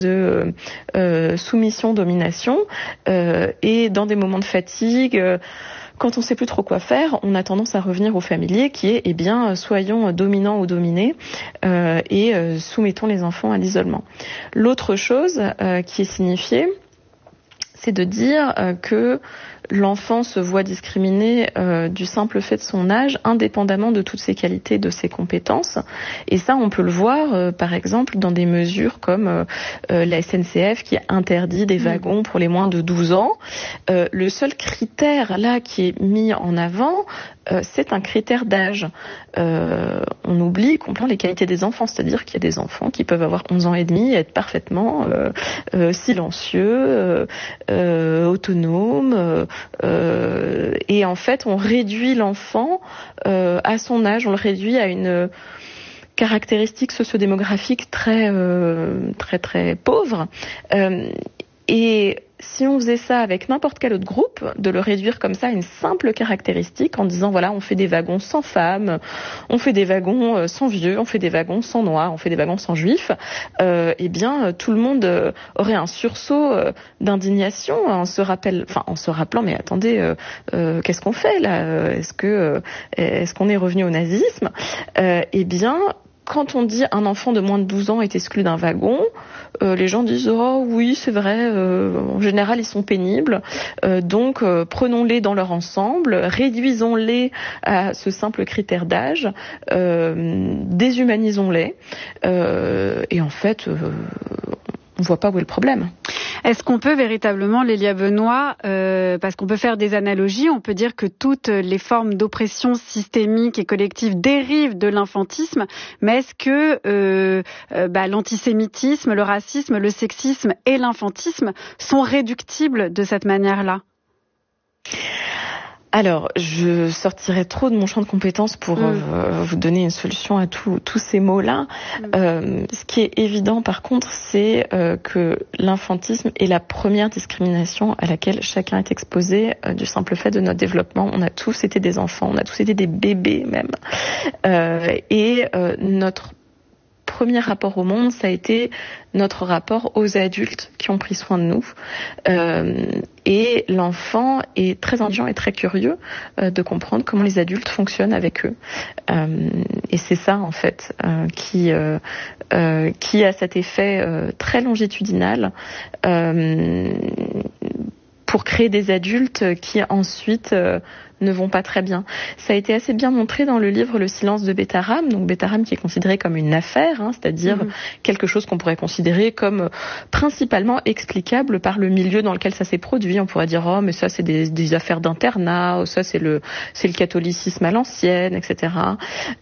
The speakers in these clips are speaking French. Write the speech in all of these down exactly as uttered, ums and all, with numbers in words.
de euh, soumission-domination euh, et dans des moments de fatigue, euh, quand on ne sait plus trop quoi faire, on a tendance à revenir au familier qui est, eh bien, soyons dominants ou dominés euh, et euh, soumettons les enfants à l'isolement. L'autre chose euh, qui est signifiée, c'est de dire euh, que l'enfant se voit discriminé euh, du simple fait de son âge, indépendamment de toutes ses qualités, de ses compétences. Et ça, on peut le voir, euh, par exemple, dans des mesures comme euh, euh, la S N C F qui interdit des wagons pour les moins de douze ans. Euh, le seul critère, là, qui est mis en avant, euh, c'est un critère d'âge. Euh, on oublie complètement les qualités des enfants, c'est-à-dire qu'il y a des enfants qui peuvent avoir onze ans et demi et être parfaitement euh, euh, silencieux, euh, euh, autonomes, euh, Euh, et en fait, on réduit l'enfant euh, à son âge, on le réduit à une caractéristique sociodémographique très, euh, très, très pauvre. Euh, et si on faisait ça avec n'importe quel autre groupe, de le réduire comme ça à une simple caractéristique en disant voilà, on fait des wagons sans femmes, on fait des wagons sans vieux, on fait des wagons sans noirs, on fait des wagons sans juifs, euh, eh bien tout le monde euh, aurait un sursaut euh, d'indignation en se rappelle, enfin en se rappelant mais attendez, euh, euh, qu'est-ce qu'on fait là ? Est-ce que euh, est-ce qu'on est revenu au nazisme ? euh, Eh bien quand on dit un enfant de moins de douze ans est exclu d'un wagon, euh, les gens disent « Oh oui, c'est vrai, euh, en général ils sont pénibles, euh, donc euh, prenons-les dans leur ensemble, réduisons-les à ce simple critère d'âge, euh, déshumanisons-les, euh, et en fait, euh, on ne voit pas où est le problème. » Est-ce qu'on peut véritablement, Lélia Benoît, euh, parce qu'on peut faire des analogies, on peut dire que toutes les formes d'oppression systémique et collective dérivent de l'infantisme, mais est-ce que euh, euh, bah, l'antisémitisme, le racisme, le sexisme et l'infantisme sont réductibles de cette manière-là ? Alors, je sortirais trop de mon champ de compétences pour mmh. euh, vous donner une solution à tous ces mots-là. Mmh. Euh, ce qui est évident, par contre, c'est euh, que l'infantisme est la première discrimination à laquelle chacun est exposé euh, du simple fait de notre développement. On a tous été des enfants, on a tous été des bébés même. Euh, et euh, notre premier rapport au monde, ça a été notre rapport aux adultes qui ont pris soin de nous. Euh, et l'enfant est très intelligent et très curieux euh, de comprendre comment les adultes fonctionnent avec eux. Euh, et c'est ça, en fait, euh, qui, euh, euh, qui a cet effet euh, très longitudinal euh, pour créer des adultes qui ensuite euh, ne vont pas très bien. Ça a été assez bien montré dans le livre Le silence de Bétharame, donc Bétharame qui est considéré comme une affaire, hein, c'est-à-dire mmh. quelque chose qu'on pourrait considérer comme principalement explicable par le milieu dans lequel ça s'est produit. On pourrait dire oh mais ça c'est des, des affaires d'internat, ça c'est le c'est le catholicisme à l'ancienne, et cetera.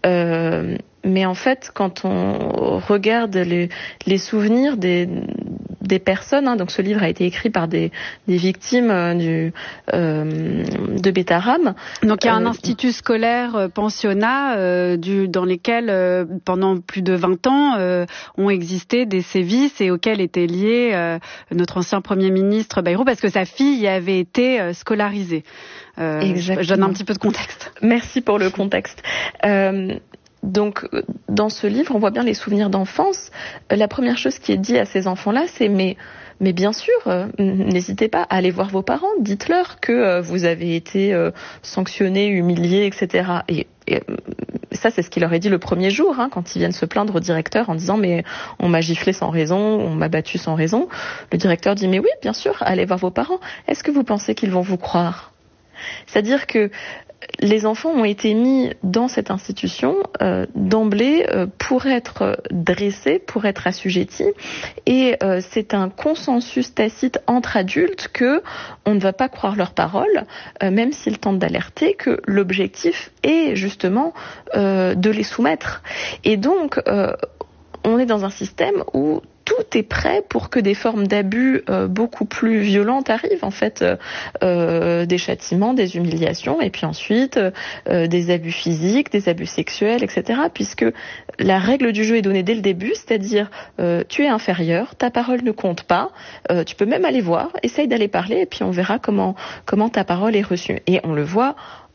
Euh, mais en fait, quand on regarde les, les souvenirs des, des personnes, hein, donc ce livre a été écrit par des, des victimes euh, du, euh, de Bétharame. Donc il y a un euh, institut scolaire, euh, pensionnat, euh, du, dans lesquels euh, pendant plus de vingt ans euh, ont existé des sévices et auxquels était lié euh, notre ancien Premier ministre Bayrou, parce que sa fille y avait été euh, scolarisée. Euh, Exactement. Je donne un petit peu de contexte. Merci pour le contexte. Euh, Donc, dans ce livre, on voit bien les souvenirs d'enfance. La première chose qui est dit à ces enfants-là, c'est mais, mais bien sûr, euh, n'hésitez pas à aller voir vos parents. Dites-leur que euh, vous avez été euh, sanctionnés, humiliés, et cetera. Et, et ça, c'est ce qu'il leur est dit le premier jour, hein, quand ils viennent se plaindre au directeur en disant mais on m'a giflé sans raison, on m'a battu sans raison. Le directeur dit mais oui, bien sûr, allez voir vos parents. Est-ce que vous pensez qu'ils vont vous croire ? C'est-à-dire que les enfants ont été mis dans cette institution euh, d'emblée euh, pour être dressés, pour être assujettis, et euh, c'est un consensus tacite entre adultes que on ne va pas croire leurs paroles, euh, même s'ils tentent d'alerter que l'objectif est justement euh, de les soumettre. Et donc, euh, on est dans un système où tout est prêt pour que des formes d'abus euh, beaucoup plus violentes arrivent, en fait, euh, euh, des châtiments, des humiliations, et puis ensuite euh, des abus physiques, des abus sexuels, et cetera. Puisque la règle du jeu est donnée dès le début, c'est-à-dire euh, tu es inférieur, ta parole ne compte pas, euh, tu peux même aller voir, essaye d'aller parler, et puis on verra comment comment ta parole est reçue. Et on le voit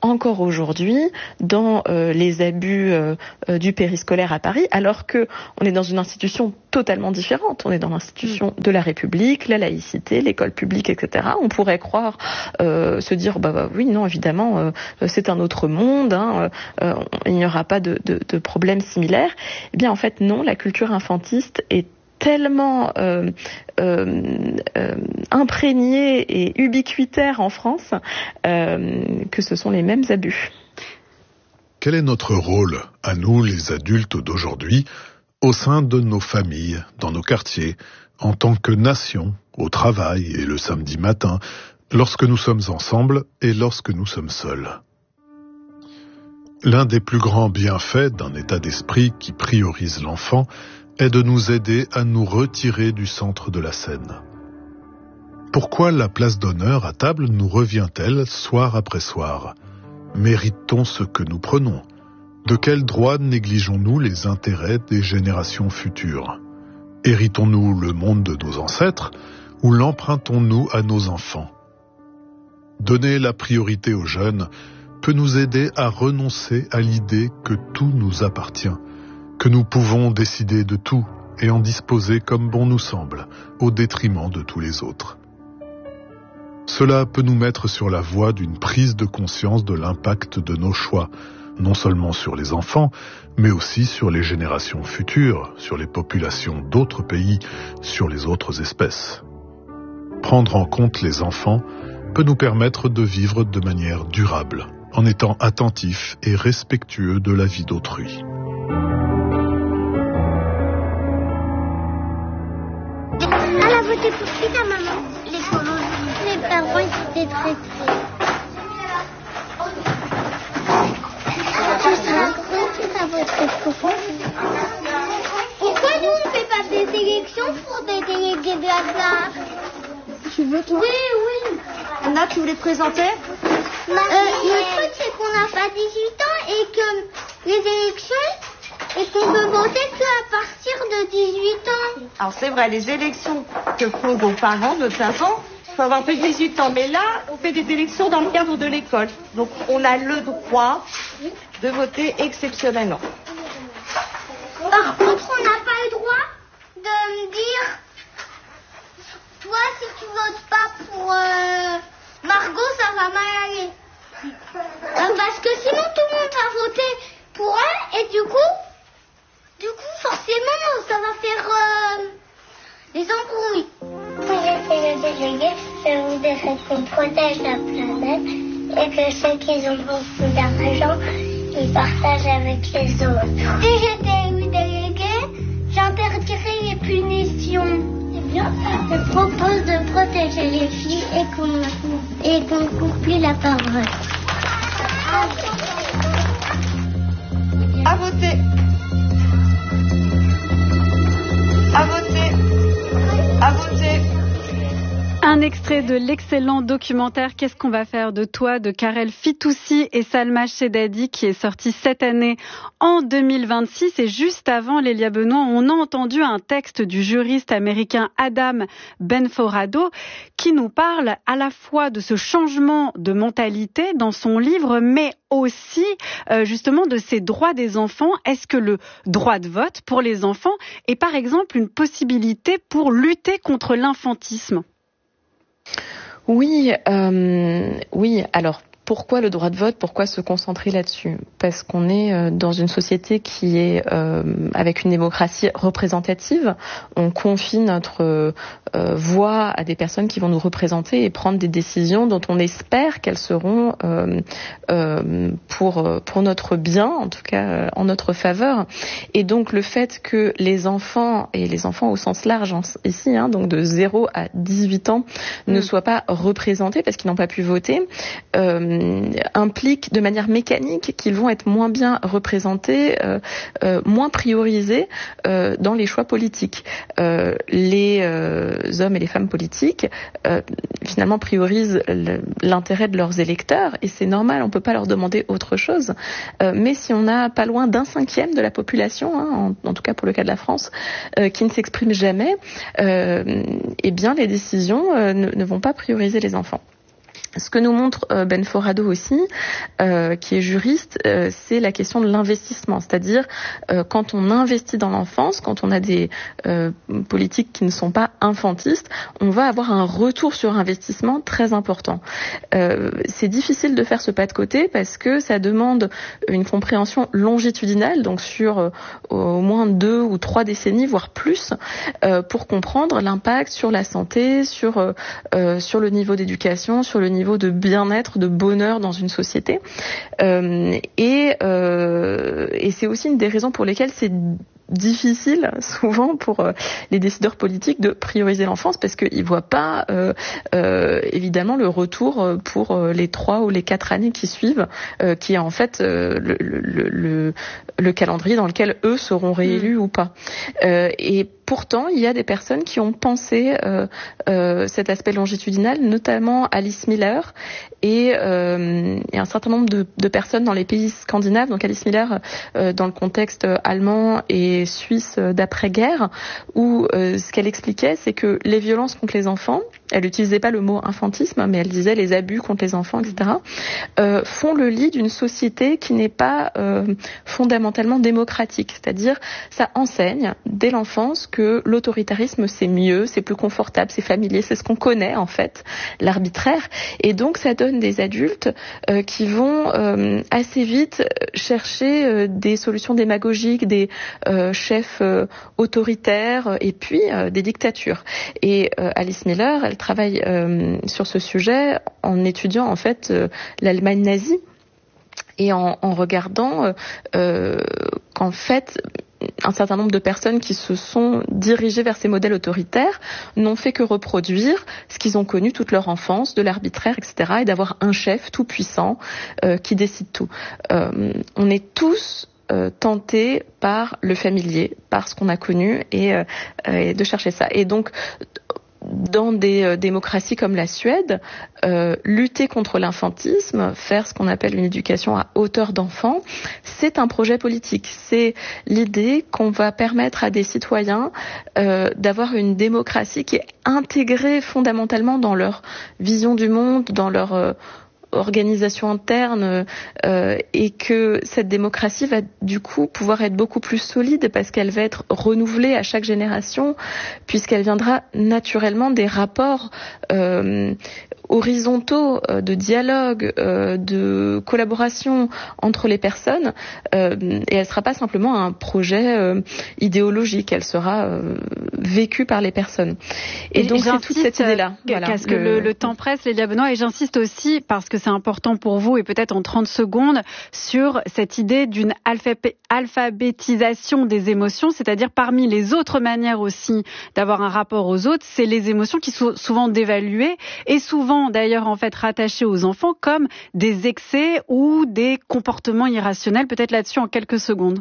encore aujourd'hui dans euh, les abus euh, euh, du périscolaire à Paris, alors que on est dans une institution totalement différente. On est dans l'institution de la République, la laïcité, l'école publique, et cetera. On pourrait croire, euh, se dire, bah, bah oui, non, évidemment, euh, c'est un autre monde, hein, euh, il n'y aura pas de, de, de problème similaire. Eh bien, en fait, non, la culture infantiste est tellement euh, euh, euh, imprégnée et ubiquitaire en France euh, que ce sont les mêmes abus. Quel est notre rôle, à nous les adultes d'aujourd'hui, au sein de nos familles, dans nos quartiers, en tant que nation, au travail et le samedi matin, lorsque nous sommes ensemble et lorsque nous sommes seuls? L'un des plus grands bienfaits d'un état d'esprit qui priorise l'enfant est de nous aider à nous retirer du centre de la scène. Pourquoi la place d'honneur à table nous revient-elle soir après soir? Mérite-t-on ce que nous prenons? De quel droit négligeons-nous les intérêts des générations futures? Héritons-nous le monde de nos ancêtres ou l'empruntons-nous à nos enfants? Donner la priorité aux jeunes peut nous aider à renoncer à l'idée que tout nous appartient, que nous pouvons décider de tout et en disposer comme bon nous semble, au détriment de tous les autres. Cela peut nous mettre sur la voie d'une prise de conscience de l'impact de nos choix, non seulement sur les enfants, mais aussi sur les générations futures, sur les populations d'autres pays, sur les autres espèces. Prendre en compte les enfants peut nous permettre de vivre de manière durable, en étant attentifs et respectueux de la vie d'autrui. Elle a voté pour qui ta maman? L'écologie. Les parents étaient très tristes. Tu seras heureux que tu as voté pour. Pourquoi nous on ne fait pas des élections pour des délégués de la classe? Tu veux toi? Oui, oui. Anna, tu voulais te présenter? Euh, le truc c'est qu'on n'a pas dix-huit ans et que les élections, et qu'on peut voter qu'à partir de dix-huit ans. Alors c'est vrai, les élections que font vos parents de quinze ans, il faut avoir fait dix-huit ans. Mais là, on fait des élections dans le cadre de l'école. Donc on a le droit de voter exceptionnellement. Par contre, on n'a pas le droit de me dire, toi si tu votes pas pour euh, Margot, ça va mal aller. Euh, parce que sinon tout le monde va voter pour elle et du coup, du coup forcément ça va faire euh, des embrouilles. Quand j'étais le délégué, je voudrais qu'on protège la planète et que ceux qui ont beaucoup d'argent, ils partagent avec les autres. Si j'étais élu délégué, j'interdirais les punitions. Eh bien, je propose de protéger les filles et qu'on et qu'on coupe plus la parole. À voter. À voter. À voter. Un extrait de l'excellent documentaire Qu'est-ce qu'on va faire de toi de Karel Fitoussi et Salma Chedadi qui est sorti cette année en deux mille vingt-six. Et juste avant, Lélia Benoît, on a entendu un texte du juriste américain Adam Benforado qui nous parle à la fois de ce changement de mentalité dans son livre, mais aussi euh, justement de ces droits des enfants. Est-ce que le droit de vote pour les enfants est par exemple une possibilité pour lutter contre l'infantisme ? Oui, euh, oui. Alors, pourquoi le droit de vote? Pourquoi se concentrer là-dessus? Parce qu'on est dans une société qui est euh, avec une démocratie représentative. On confie notre euh, voix à des personnes qui vont nous représenter et prendre des décisions dont on espère qu'elles seront euh, euh, pour pour notre bien, en tout cas euh, en notre faveur. Et donc le fait que les enfants, et les enfants au sens large ici, hein, donc de zéro à dix-huit ans, mmh. ne soient pas représentés parce qu'ils n'ont pas pu voter, euh, implique de manière mécanique qu'ils vont être moins bien représentés, euh, euh, moins priorisés euh, dans les choix politiques. Euh, les euh, hommes et les femmes politiques euh, finalement priorisent l'intérêt de leurs électeurs et c'est normal, on peut pas leur demander autre chose. Euh, mais si on a pas loin d'un cinquième de la population, hein, en, en tout cas pour le cas de la France, euh, qui ne s'exprime jamais, euh, eh bien les décisions euh, ne, ne vont pas prioriser les enfants. Ce que nous montre euh, Ben Forado aussi, euh, qui est juriste, euh, c'est la question de l'investissement. C'est-à-dire, euh, quand on investit dans l'enfance, quand on a des euh, politiques qui ne sont pas infantistes, on va avoir un retour sur investissement très important. Euh, c'est difficile de faire ce pas de côté parce que ça demande une compréhension longitudinale, donc sur euh, au moins deux ou trois décennies, voire plus, euh, pour comprendre l'impact sur la santé, sur, euh, euh, sur le niveau d'éducation, sur le niveau de bien-être, de bonheur dans une société. Euh, et, euh, et c'est aussi une des raisons pour lesquelles c'est difficile souvent pour euh, les décideurs politiques de prioriser l'enfance parce qu'ils voient pas euh, euh, évidemment le retour pour euh, les trois ou les quatre années qui suivent, euh, qui est en fait euh, le, le, le, le calendrier dans lequel eux seront réélus mmh. ou pas. Euh, et pourtant, il y a des personnes qui ont pensé euh, euh, cet aspect longitudinal, notamment Alice Miller et, euh, et un certain nombre de, de personnes dans les pays scandinaves. Donc Alice Miller euh, dans le contexte allemand et suisse d'après-guerre, où euh, ce qu'elle expliquait, c'est que les violences contre les enfants, elle n'utilisait pas le mot infantisme, mais elle disait les abus contre les enfants, et cetera, euh, font le lit d'une société qui n'est pas euh, fondamentalement démocratique. C'est-à-dire, ça enseigne dès l'enfance que l'autoritarisme c'est mieux, c'est plus confortable, c'est familier, c'est ce qu'on connaît en fait, l'arbitraire. Et donc ça donne des adultes euh, qui vont euh, assez vite chercher euh, des solutions démagogiques, des euh, chefs euh, autoritaires et puis euh, des dictatures. Et euh, Alice Miller, elle travaille euh, sur ce sujet en étudiant en fait euh, l'Allemagne nazie et en, en regardant euh, qu'en fait un certain nombre de personnes qui se sont dirigées vers ces modèles autoritaires n'ont fait que reproduire ce qu'ils ont connu toute leur enfance, de l'arbitraire, et cetera, et d'avoir un chef tout puissant euh, qui décide tout. Euh, on est tous Euh, tenté par le familier, par ce qu'on a connu et, euh, et de chercher ça. Et donc, dans des euh, démocraties comme la Suède, euh, lutter contre l'infantisme, faire ce qu'on appelle une éducation à hauteur d'enfant, c'est un projet politique. C'est l'idée qu'on va permettre à des citoyens euh, d'avoir une démocratie qui est intégrée fondamentalement dans leur vision du monde, dans leur euh, organisation interne euh, et que cette démocratie va du coup pouvoir être beaucoup plus solide parce qu'elle va être renouvelée à chaque génération puisqu'elle viendra naturellement des rapports euh, horizontaux euh, de dialogue, euh, de collaboration entre les personnes euh, et elle ne sera pas simplement un projet euh, idéologique, elle sera euh, vécue par les personnes. Et, et donc c'est toute cette idée-là. Voilà, parce que le, le temps presse, Lélia Benoît, et j'insiste aussi parce que c'est important pour vous et peut-être en trente secondes sur cette idée d'une alphab- alphabétisation des émotions, c'est-à-dire parmi les autres manières aussi d'avoir un rapport aux autres, c'est les émotions qui sont souvent dévaluées et souvent d'ailleurs en fait rattachées aux enfants comme des excès ou des comportements irrationnels. Peut-être là-dessus en quelques secondes.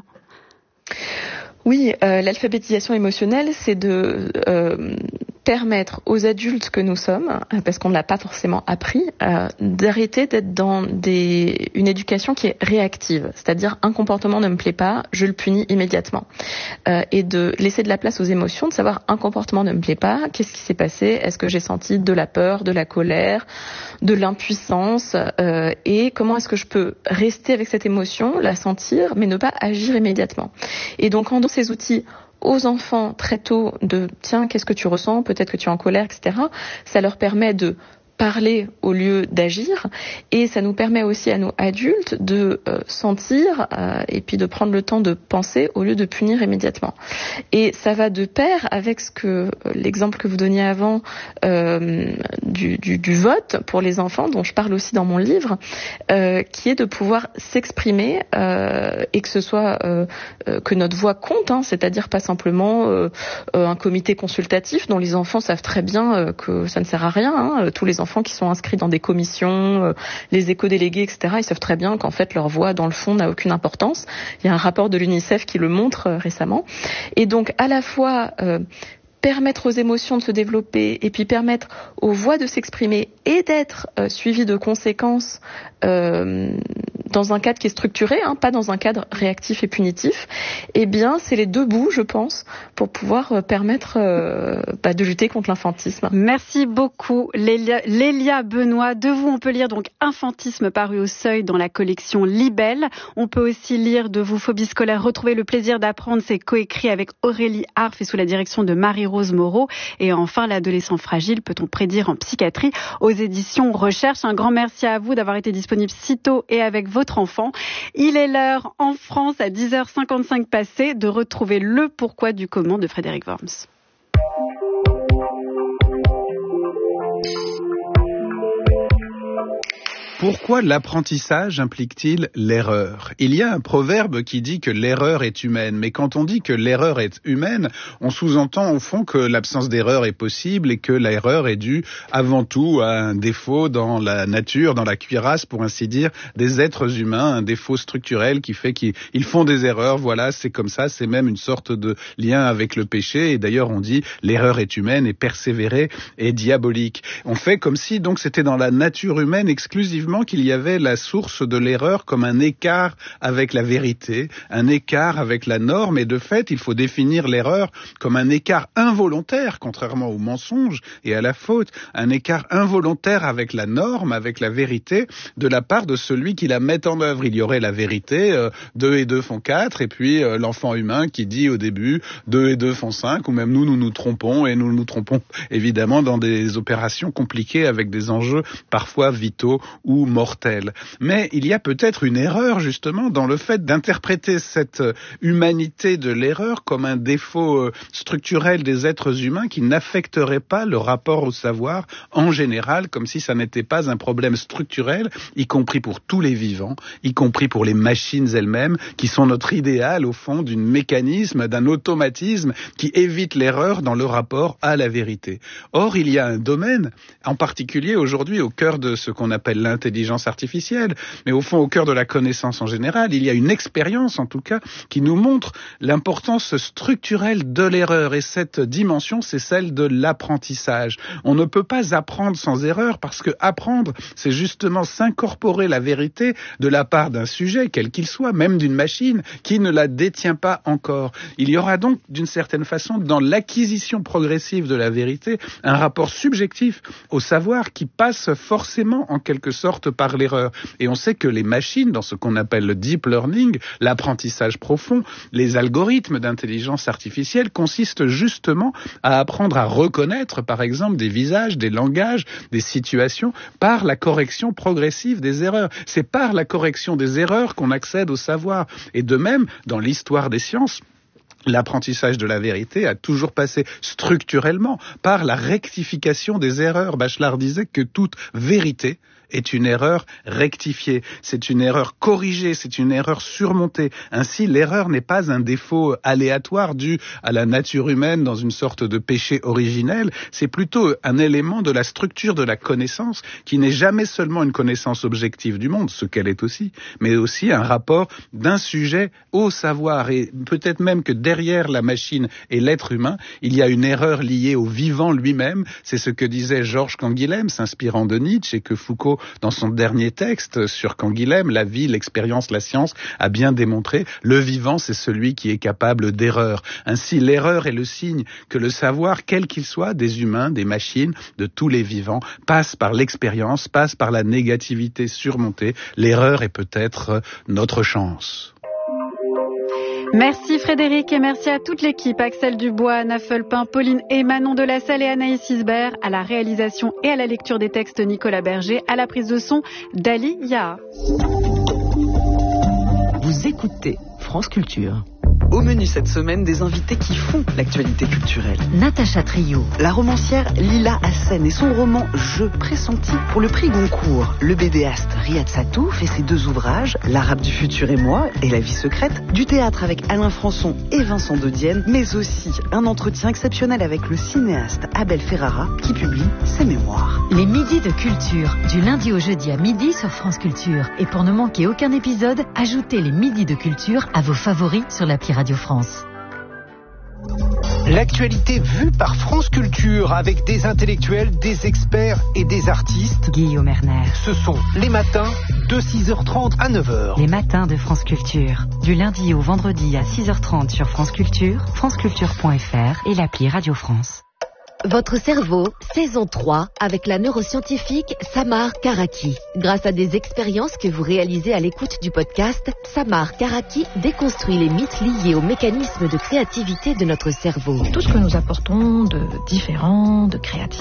Oui, euh, l'alphabétisation émotionnelle, c'est de euh, permettre aux adultes que nous sommes, parce qu'on ne l'a pas forcément appris, euh, d'arrêter d'être dans des, une éducation qui est réactive. C'est-à-dire, un comportement ne me plaît pas, je le punis immédiatement. Euh, et de laisser de la place aux émotions, de savoir un comportement ne me plaît pas, qu'est-ce qui s'est passé, est-ce que j'ai senti de la peur, de la colère, de l'impuissance, euh, et comment est-ce que je peux rester avec cette émotion, la sentir, mais ne pas agir immédiatement. Et donc, en ces outils aux enfants très tôt de tiens, qu'est-ce que tu ressens, peut-être que tu es en colère, et cetera. Ça leur permet de parler au lieu d'agir et ça nous permet aussi à nous adultes de euh, sentir euh, et puis de prendre le temps de penser au lieu de punir immédiatement. Et ça va de pair avec ce que euh, l'exemple que vous donniez avant euh, du, du, du vote pour les enfants, dont je parle aussi dans mon livre, euh, qui est de pouvoir s'exprimer euh, et que ce soit euh, euh, que notre voix compte, hein, c'est-à-dire pas simplement euh, euh, un comité consultatif dont les enfants savent très bien euh, que ça ne sert à rien, hein, tous les enfants qui sont inscrits dans des commissions, euh, les éco-délégués, et cetera, ils savent très bien qu'en fait leur voix dans le fond n'a aucune importance. Il y a un rapport de l'UNICEF qui le montre euh, récemment. Et donc à la fois euh, permettre aux émotions de se développer et puis permettre aux voix de s'exprimer et d'être euh, suivies de conséquences euh, dans un cadre qui est structuré, hein, pas dans un cadre réactif et punitif, eh bien, c'est les deux bouts, je pense, pour pouvoir euh, permettre euh, bah, de lutter contre l'infantisme. Merci beaucoup, Lélia, Lélia Benoît. De vous, on peut lire donc Infantisme paru au Seuil dans la collection Libelle. On peut aussi lire de vous Phobie scolaire, retrouver le plaisir d'apprendre. C'est coécrit avec Aurélie Arf et sous la direction de Marie-Rose Moreau. Et enfin, L'adolescent fragile, peut-on prédire en psychiatrie aux éditions Recherche. Un grand merci à vous d'avoir été disponible si tôt et avec votre enfant. Il est l'heure en France à dix heures cinquante-cinq passées de retrouver le pourquoi du comment de Frédéric Worms. Pourquoi l'apprentissage implique-t-il l'erreur ? Il y a un proverbe qui dit que l'erreur est humaine, mais quand on dit que l'erreur est humaine, on sous-entend au fond que l'absence d'erreur est possible et que l'erreur est due avant tout à un défaut dans la nature, dans la cuirasse, pour ainsi dire, des êtres humains, un défaut structurel qui fait qu'ils font des erreurs, voilà, c'est comme ça, c'est même une sorte de lien avec le péché, et d'ailleurs on dit l'erreur est humaine et persévérer est diabolique. On fait comme si donc c'était dans la nature humaine exclusivement qu'il y avait la source de l'erreur comme un écart avec la vérité, un écart avec la norme, et de fait, il faut définir l'erreur comme un écart involontaire, contrairement au mensonge et à la faute, un écart involontaire avec la norme, avec la vérité, de la part de celui qui la met en œuvre. Il y aurait la vérité, euh, deux et deux font quatre, et puis euh, l'enfant humain qui dit au début deux et deux font cinq, ou même nous, nous nous trompons, et nous nous trompons évidemment dans des opérations compliquées avec des enjeux parfois vitaux ou mortel. Mais il y a peut-être une erreur justement dans le fait d'interpréter cette humanité de l'erreur comme un défaut structurel des êtres humains qui n'affecterait pas le rapport au savoir en général, comme si ça n'était pas un problème structurel, y compris pour tous les vivants, y compris pour les machines elles-mêmes, qui sont notre idéal au fond d'un mécanisme, d'un automatisme qui évite l'erreur dans le rapport à la vérité. Or, il y a un domaine, en particulier aujourd'hui au cœur de ce qu'on appelle l'intelligence artificielle, mais au fond au cœur de la connaissance en général, il y a une expérience en tout cas qui nous montre l'importance structurelle de l'erreur, et cette dimension c'est celle de l'apprentissage. On ne peut pas apprendre sans erreur, parce que apprendre c'est justement s'incorporer la vérité de la part d'un sujet, quel qu'il soit, même d'une machine qui ne la détient pas encore. Il y aura donc d'une certaine façon dans l'acquisition progressive de la vérité un rapport subjectif au savoir qui passe forcément en quelque sorte par l'erreur. Et on sait que les machines, dans ce qu'on appelle le deep learning, l'apprentissage profond, les algorithmes d'intelligence artificielle consistent justement à apprendre à reconnaître, par exemple, des visages, des langages, des situations, par la correction progressive des erreurs. C'est par la correction des erreurs qu'on accède au savoir. Et de même, dans l'histoire des sciences, l'apprentissage de la vérité a toujours passé structurellement par la rectification des erreurs. Bachelard disait que toute vérité est une erreur rectifiée, c'est une erreur corrigée, c'est une erreur surmontée. Ainsi, l'erreur n'est pas un défaut aléatoire dû à la nature humaine dans une sorte de péché originel, c'est plutôt un élément de la structure de la connaissance qui n'est jamais seulement une connaissance objective du monde, ce qu'elle est aussi, mais aussi un rapport d'un sujet au savoir. Et peut-être même que derrière la machine et l'être humain, il y a une erreur liée au vivant lui-même. C'est ce que disait Georges Canguilhem, s'inspirant de Nietzsche, et que Foucault, dans son dernier texte sur Canguilhem, La vie, l'expérience, la science, a bien démontré. Le vivant, c'est celui qui est capable d'erreur. Ainsi, l'erreur est le signe que le savoir, quel qu'il soit, des humains, des machines, de tous les vivants, passe par l'expérience, passe par la négativité surmontée. L'erreur est peut-être notre chance. Merci Frédéric, et merci à toute l'équipe, Axel Dubois, Anna Fulpin, Pauline et Manon Delasalle et Anaïs Isbert, à la réalisation et à la lecture des textes Nicolas Berger, à la prise de son Dali Yaha. Vous écoutez France Culture. Au menu cette semaine, des invités qui font l'actualité culturelle. Natacha Trio, la romancière Lila Hassen et son roman Je pressenti pour le prix Goncourt. Le bédéaste Riyad Sattouf fait ses deux ouvrages, L'Arabe du futur et moi et La vie secrète, du théâtre avec Alain Françon et Vincent de Dienne, mais aussi un entretien exceptionnel avec le cinéaste Abel Ferrara qui publie ses mémoires. Les midis de culture, du lundi au jeudi à midi sur France Culture. Et pour ne manquer aucun épisode, ajoutez les midis de culture à vos favoris sur l'appli Radio France. L'actualité vue par France Culture avec des intellectuels, des experts et des artistes. Guillaume Erner. Ce sont les matins de six heures trente à neuf heures. Les matins de France Culture. Du lundi au vendredi à six heures trente sur France Culture, franceculture point f r et l'appli Radio France. Votre cerveau, saison trois, avec la neuroscientifique Samar Karaki. Grâce à des expériences que vous réalisez à l'écoute du podcast, Samar Karaki déconstruit les mythes liés aux mécanismes de créativité de notre cerveau. Tout ce que nous apportons de différent, de créatif,